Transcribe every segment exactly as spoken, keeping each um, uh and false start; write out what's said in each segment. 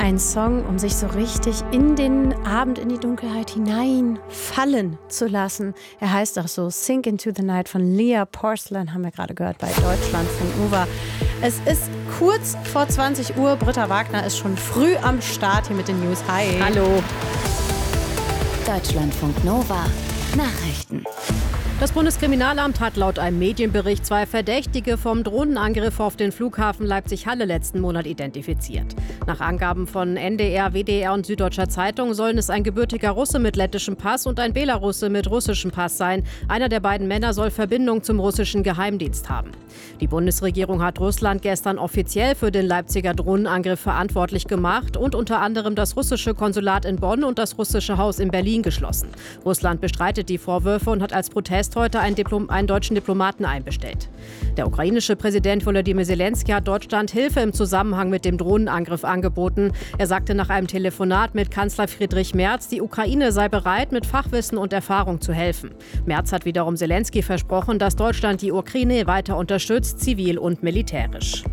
Ein Song, um sich so richtig in den Abend, in die Dunkelheit hineinfallen zu lassen. Er heißt auch so, Sink into the Night von Leah Porcelain, haben wir gerade gehört bei Deutschlandfunk Nova. Es ist kurz vor zwanzig Uhr, Britta Wagner ist schon früh am Start hier mit den News. Hi. Hallo. Deutschlandfunk Nova Nachrichten. Das Bundeskriminalamt hat laut einem Medienbericht zwei Verdächtige vom Drohnenangriff auf den Flughafen Leipzig-Halle letzten Monat identifiziert. Nach Angaben von N D R, W D R und Süddeutscher Zeitung sollen es ein gebürtiger Russe mit lettischem Pass und ein Belarusse mit russischem Pass sein. Einer der beiden Männer soll Verbindung zum russischen Geheimdienst haben. Die Bundesregierung hat Russland gestern offiziell für den Leipziger Drohnenangriff verantwortlich gemacht und unter anderem das russische Konsulat in Bonn und das russische Haus in Berlin geschlossen. Russland bestreitet die Vorwürfe und hat als Protest heute einen, Diplom- einen deutschen Diplomaten einbestellt. Der ukrainische Präsident Volodymyr Zelensky hat Deutschland Hilfe im Zusammenhang mit dem Drohnenangriff angeboten. Er sagte nach einem Telefonat mit Kanzler Friedrich Merz, die Ukraine sei bereit, mit Fachwissen und Erfahrung zu helfen. Merz hat wiederum Zelensky versprochen, dass Deutschland die Ukraine weiter unterstützt, zivil und militärisch.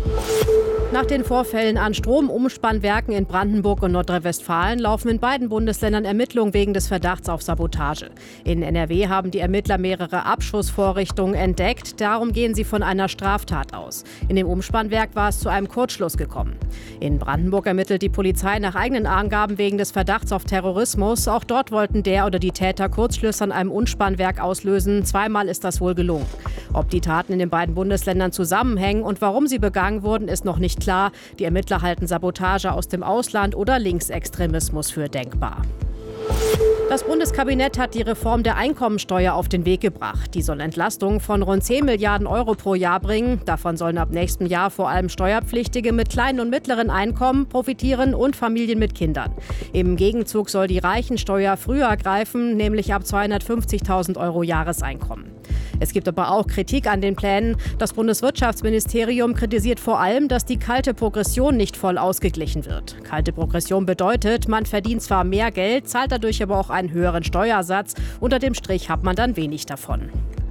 Nach den Vorfällen an Stromumspannwerken in Brandenburg und Nordrhein-Westfalen laufen in beiden Bundesländern Ermittlungen wegen des Verdachts auf Sabotage. In N R W haben die Ermittler mehrere Abschussvorrichtungen entdeckt. Darum gehen sie von einer Straftat aus. In dem Umspannwerk war es zu einem Kurzschluss gekommen. In Brandenburg ermittelt die Polizei nach eigenen Angaben wegen des Verdachts auf Terrorismus. Auch dort wollten der oder die Täter Kurzschlüsse an einem Umspannwerk auslösen. Zweimal ist das wohl gelungen. Ob die Taten in den beiden Bundesländern zusammenhängen und warum sie begangen wurden, ist noch nicht klar. Die Ermittler halten Sabotage aus dem Ausland oder Linksextremismus für denkbar. Das Bundeskabinett hat die Reform der Einkommensteuer auf den Weg gebracht. Die soll Entlastungen von rund zehn Milliarden Euro pro Jahr bringen. Davon sollen ab nächstem Jahr vor allem Steuerpflichtige mit kleinen und mittleren Einkommen profitieren und Familien mit Kindern. Im Gegenzug soll die Reichensteuer früher greifen, nämlich ab zweihundertfünfzigtausend Euro Jahreseinkommen. Es gibt aber auch Kritik an den Plänen. Das Bundeswirtschaftsministerium kritisiert vor allem, dass die kalte Progression nicht voll ausgeglichen wird. Kalte Progression bedeutet, man verdient zwar mehr Geld, zahlt dadurch aber auch einen höheren Steuersatz. Unter dem Strich hat man dann wenig davon.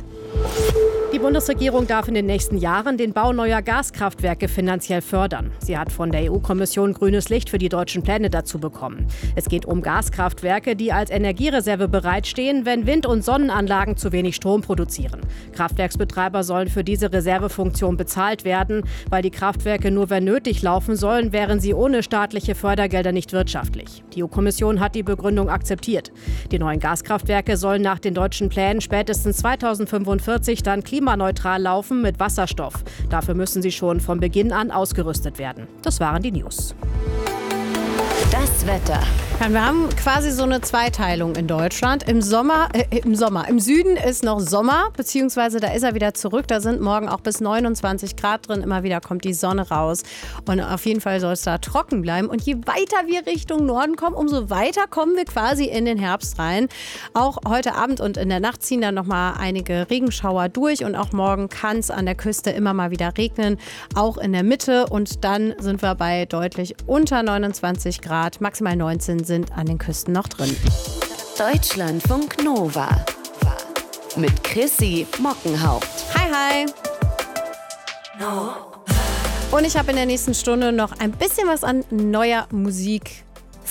Die Bundesregierung darf in den nächsten Jahren den Bau neuer Gaskraftwerke finanziell fördern. Sie hat von der E U-Kommission grünes Licht für die deutschen Pläne dazu bekommen. Es geht um Gaskraftwerke, die als Energiereserve bereitstehen, wenn Wind- und Sonnenanlagen zu wenig Strom produzieren. Kraftwerksbetreiber sollen für diese Reservefunktion bezahlt werden. Weil die Kraftwerke nur wenn nötig laufen sollen, wären sie ohne staatliche Fördergelder nicht wirtschaftlich. Die E U-Kommission hat die Begründung akzeptiert. Die neuen Gaskraftwerke sollen nach den deutschen Plänen spätestens zweitausendfünfundvierzig dann klimaneutral laufen mit Wasserstoff. Dafür müssen sie schon von Beginn an ausgerüstet werden. Das waren die News. Das Wetter. Ja, wir haben quasi so eine Zweiteilung in Deutschland. Im Sommer, äh, im Sommer, im Süden ist noch Sommer, beziehungsweise da ist er wieder zurück. Da sind morgen auch bis neunundzwanzig Grad drin. Immer wieder kommt die Sonne raus. Und auf jeden Fall soll es da trocken bleiben. Und je weiter wir Richtung Norden kommen, umso weiter kommen wir quasi in den Herbst rein. Auch heute Abend und in der Nacht ziehen dann nochmal einige Regenschauer durch. Und auch morgen kann es an der Küste immer mal wieder regnen. Auch in der Mitte. Und dann sind wir bei deutlich unter neunundzwanzig Grad. Maximal neunzehn sind an den Küsten noch drin. Deutschlandfunk Nova mit Chrissy Mockenhaupt. Hi, hi. No. Und ich habe in der nächsten Stunde noch ein bisschen was an neuer Musik